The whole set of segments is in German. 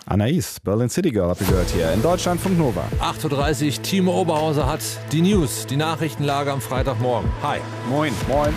Anais, Berlin City Girl, habt ihr gehört hier in Deutschlandfunk Nova. 8.30 Uhr, Timo Oberhauser hat die News, die Nachrichtenlage am Freitagmorgen. Hi. Moin. Moin.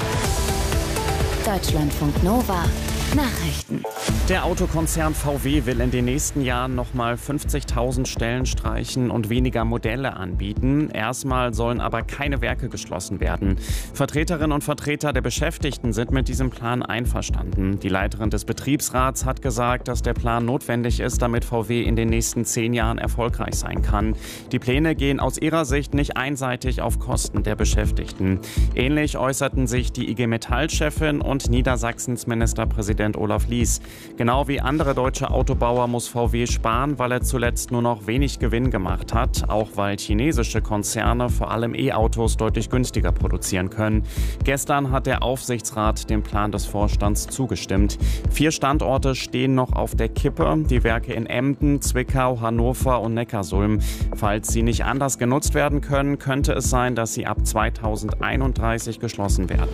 Deutschlandfunk Nova. Nachrichten. Der Autokonzern VW will in den nächsten Jahren nochmal 50.000 Stellen streichen und weniger Modelle anbieten. Erstmal sollen aber keine Werke geschlossen werden. Vertreterinnen und Vertreter der Beschäftigten sind mit diesem Plan einverstanden. Die Leiterin des Betriebsrats hat gesagt, dass der Plan notwendig ist, damit VW in den nächsten 10 Jahren erfolgreich sein kann. Die Pläne gehen aus ihrer Sicht nicht einseitig auf Kosten der Beschäftigten. Ähnlich äußerten sich die IG Metall-Chefin und Niedersachsens Ministerpräsident Olaf Lies. Genau wie andere deutsche Autobauer muss VW sparen, weil er zuletzt nur noch wenig Gewinn gemacht hat, auch weil chinesische Konzerne vor allem E-Autos deutlich günstiger produzieren können. Gestern hat der Aufsichtsrat dem Plan des Vorstands zugestimmt. 4 Standorte stehen noch auf der Kippe, die Werke in Emden, Zwickau, Hannover und Neckarsulm. Falls sie nicht anders genutzt werden können, könnte es sein, dass sie ab 2031 geschlossen werden.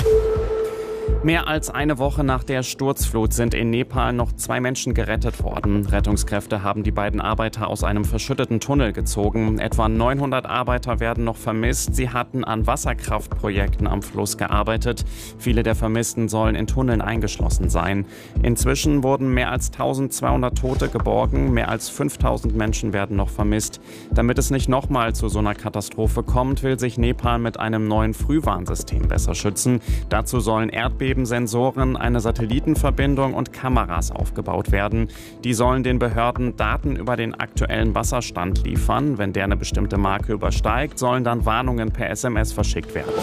Mehr als eine Woche nach der Sturzflut sind in Nepal noch 2 Menschen gerettet worden. Rettungskräfte haben die beiden Arbeiter aus einem verschütteten Tunnel gezogen. Etwa 900 Arbeiter werden noch vermisst. Sie hatten an Wasserkraftprojekten am Fluss gearbeitet. Viele der Vermissten sollen in Tunneln eingeschlossen sein. Inzwischen wurden mehr als 1200 Tote geborgen. Mehr als 5000 Menschen werden noch vermisst. Damit es nicht nochmal zu so einer Katastrophe kommt, will sich Nepal mit einem neuen Frühwarnsystem besser schützen. Dazu sollen Erdbebensensoren, eine Satellitenverbindung und Kameras aufgebaut werden. Die sollen den Behörden Daten über den aktuellen Wasserstand liefern. Wenn der eine bestimmte Marke übersteigt, sollen dann Warnungen per SMS verschickt werden.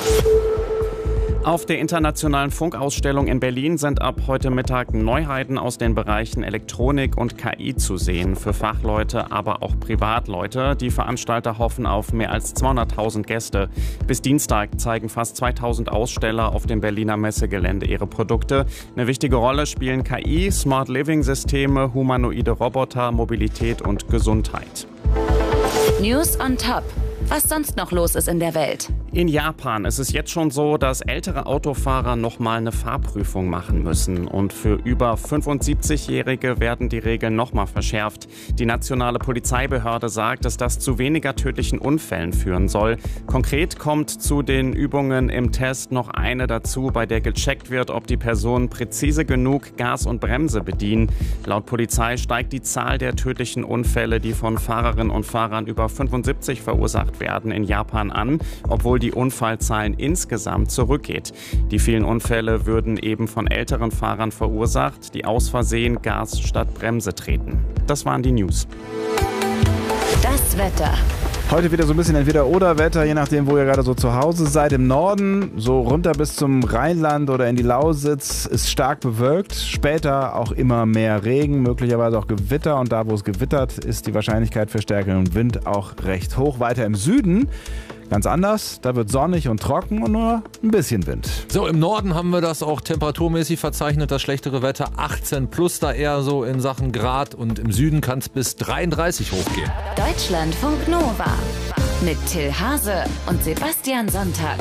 Auf der internationalen Funkausstellung in Berlin sind ab heute Mittag Neuheiten aus den Bereichen Elektronik und KI zu sehen. Für Fachleute, aber auch Privatleute. Die Veranstalter hoffen auf mehr als 200.000 Gäste. Bis Dienstag zeigen fast 2000 Aussteller auf dem Berliner Messegelände ihre Produkte. Eine wichtige Rolle spielen KI, Smart Living Systeme, humanoide Roboter, Mobilität und Gesundheit. News on Top. Was sonst noch los ist in der Welt. In Japan ist es jetzt schon so, dass ältere Autofahrer nochmal eine Fahrprüfung machen müssen. Und für über 75-Jährige werden die Regeln nochmal verschärft. Die nationale Polizeibehörde sagt, dass das zu weniger tödlichen Unfällen führen soll. Konkret kommt zu den Übungen im Test noch eine dazu, bei der gecheckt wird, ob die Personen präzise genug Gas und Bremse bedienen. Laut Polizei steigt die Zahl der tödlichen Unfälle, die von Fahrerinnen und Fahrern über 75 verursacht werden, in Japan an, obwohl die Unfallzahlen insgesamt zurückgeht. Die vielen Unfälle würden eben von älteren Fahrern verursacht, die aus Versehen Gas statt Bremse treten. Das waren die News. Das Wetter. Heute wieder so ein bisschen Entweder-oder-Wetter, je nachdem, wo ihr gerade so zu Hause seid. Im Norden, so runter bis zum Rheinland oder in die Lausitz, ist stark bewölkt. Später auch immer mehr Regen, möglicherweise auch Gewitter. Und da, wo es gewittert, ist die Wahrscheinlichkeit für stärkeren Wind auch recht hoch. Weiter im Süden ganz anders, da wird sonnig und trocken und nur ein bisschen Wind. So, im Norden haben wir das auch temperaturmäßig verzeichnet, das schlechtere Wetter. 18 plus da eher so in Sachen Grad und im Süden kann es bis 33 hochgehen. Deutschlandfunk Nova mit Till Hase und Sebastian Sonntag.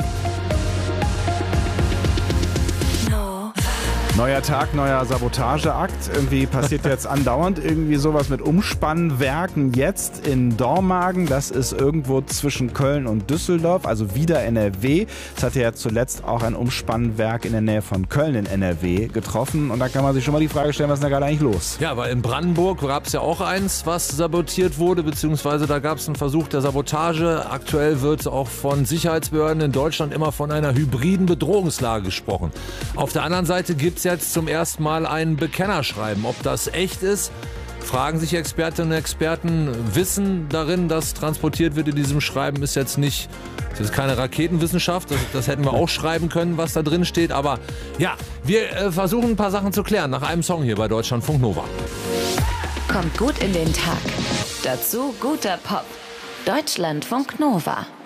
Neuer Tag, neuer Sabotageakt. Irgendwie passiert jetzt andauernd irgendwie sowas mit Umspannwerken jetzt in Dormagen. Das ist irgendwo zwischen Köln und Düsseldorf, also wieder NRW. Es hat ja zuletzt auch ein Umspannwerk in der Nähe von Köln in NRW getroffen. Und da kann man sich schon mal die Frage stellen, was ist da gerade eigentlich los? Ja, weil in Brandenburg gab es ja auch eins, was sabotiert wurde, beziehungsweise da gab es einen Versuch der Sabotage. Aktuell wird auch von Sicherheitsbehörden in Deutschland immer von einer hybriden Bedrohungslage gesprochen. Auf der anderen Seite gibt es jetzt zum ersten Mal ein Bekennerschreiben. Ob das echt ist, fragen sich Expertinnen und Experten. Wissen darin, dass transportiert wird in diesem Schreiben, ist jetzt nicht, das ist keine Raketenwissenschaft. Das hätten wir auch schreiben können, was da drin steht. Aber ja, wir versuchen ein paar Sachen zu klären nach einem Song hier bei Deutschlandfunk Nova. Kommt gut in den Tag. Dazu guter Pop. Deutschlandfunk Nova.